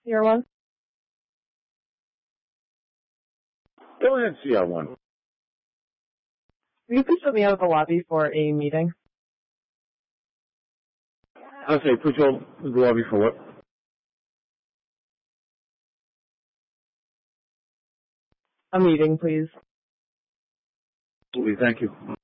CR1? Go ahead, CR1. Will you please put me out of the lobby for a meeting? I'll say, put you in the lobby for what? A meeting, please. Thank you.